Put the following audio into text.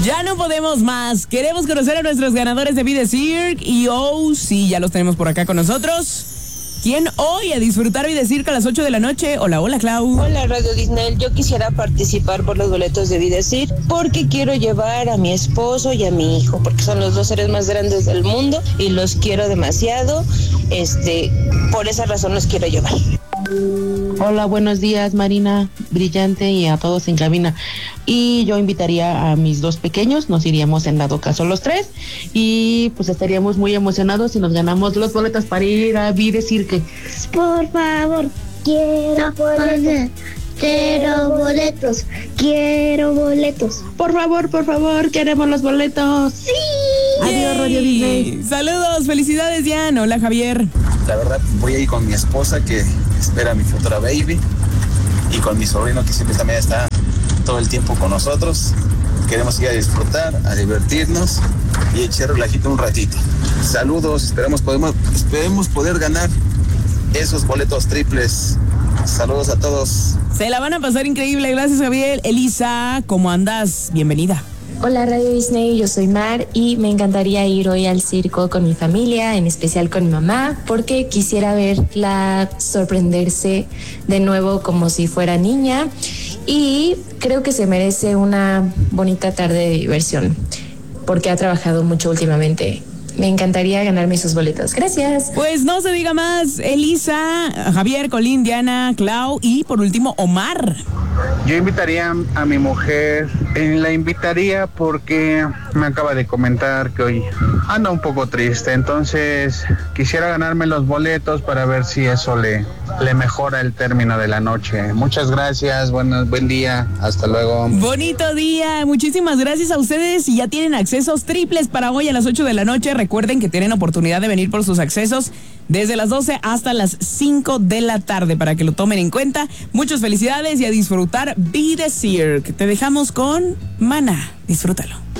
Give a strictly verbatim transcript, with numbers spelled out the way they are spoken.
Ya no podemos más. Queremos conocer a nuestros ganadores de Vida Cirque. Y oh, sí, ya los tenemos por acá con nosotros. ¿Quién hoy a disfrutar Vida Cirque a las ocho de la noche? Hola, hola, Clau. Hola, Radio Disney. Yo quisiera participar por los boletos de Vida Cirque porque quiero llevar a mi esposo y a mi hijo, porque son los dos seres más grandes del mundo y los quiero demasiado. Este, por esa razón los quiero llevar. Hola, buenos días, Marina, Brillante y a todos en cabina. Y yo invitaría a mis dos pequeños, nos iríamos en dado caso los tres, y pues estaríamos muy emocionados si nos ganamos los boletos para ir a Vida Cirque. Por favor, quiero boletos, quiero boletos, quiero boletos. Por favor, por favor, queremos los boletos. ¡Sí! Adiós, Radio Disney. Saludos, felicidades, Jan. Hola, Javier. La verdad, voy a ir con mi esposa que espera a mi futura baby y con mi sobrino que siempre también está todo el tiempo con nosotros. Queremos ir a disfrutar, a divertirnos y echar relajito un ratito. Saludos, esperamos, podemos, esperemos poder ganar esos boletos triples. Saludos a todos. Se la van a pasar increíble. Gracias, Javier. Elisa, ¿cómo andas? Bienvenida. Hola Radio Disney, yo soy Mar y me encantaría ir hoy al circo con mi familia, en especial con mi mamá, porque quisiera verla sorprenderse de nuevo como si fuera niña y creo que se merece una bonita tarde de diversión porque ha trabajado mucho últimamente. Me encantaría ganarme sus boletos. Gracias. Pues no se diga más. Elisa, Javier, Colín, Diana, Clau y por último Omar. Yo invitaría a mi mujer, eh, la invitaría porque me acaba de comentar que hoy anda un poco triste, entonces quisiera ganarme los boletos para ver si eso le, le mejora el término de la noche. Muchas gracias, bueno, buen día, hasta luego. Bonito día, muchísimas gracias a ustedes y ya tienen accesos triples para hoy a las ocho de la noche. Recuerden que tienen oportunidad de venir por sus accesos desde las doce hasta las cinco de la tarde para que lo tomen en cuenta. Muchas felicidades y a disfrutar Vida Cirque. Te dejamos con Maná. Disfrútalo.